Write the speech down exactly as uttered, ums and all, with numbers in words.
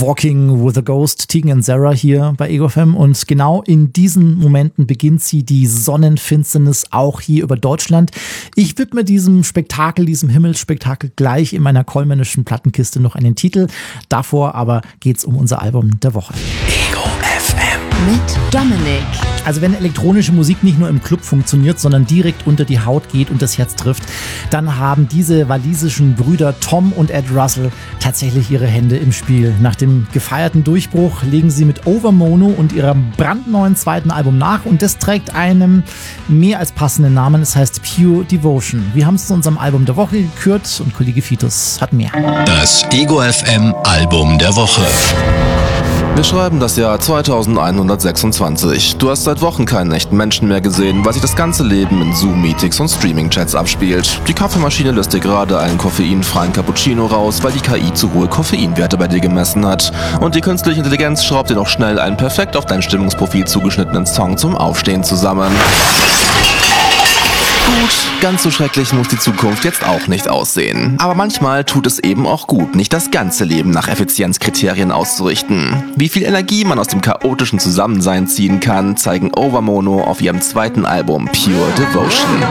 Walking with a Ghost, Tegan and Sara hier bei Ego F M. Und genau in diesen Momenten beginnt sie die Sonnenfinsternis auch hier über Deutschland. Ich widme diesem Spektakel, diesem Himmelsspektakel gleich in meiner colemanischen Plattenkiste noch einen Titel. Davor aber geht's um unser Album der Woche. Ego F M mit Dominik. Also wenn elektronische Musik nicht nur im Club funktioniert, sondern direkt unter die Haut geht und das Herz trifft, dann haben diese walisischen Brüder Tom und Ed Russell tatsächlich ihre Hände im Spiel. Nach dem gefeierten Durchbruch legen sie mit Overmono und ihrem brandneuen zweiten Album nach und das trägt einem mehr als passenden Namen. Es heißt Pure Devotion. Wir haben es zu unserem Album der Woche gekürt und Kollege Fitus hat mehr. Das Ego F M Album der Woche. Wir schreiben das Jahr zweitausendeinhundertsechsundzwanzig. Du hast seit Wochen keinen echten Menschen mehr gesehen, weil sich das ganze Leben in Zoom-Meetings und Streaming-Chats abspielt. Die Kaffeemaschine lässt dir gerade einen koffeinfreien Cappuccino raus, weil die K I zu hohe Koffeinwerte bei dir gemessen hat. Und die künstliche Intelligenz schraubt dir noch schnell einen perfekt auf dein Stimmungsprofil zugeschnittenen Song zum Aufstehen zusammen. Gut, ganz so schrecklich muss die Zukunft jetzt auch nicht aussehen. Aber manchmal tut es eben auch gut, nicht das ganze Leben nach Effizienzkriterien auszurichten. Wie viel Energie man aus dem chaotischen Zusammensein ziehen kann, zeigen Overmono auf ihrem zweiten Album Pure Devotion.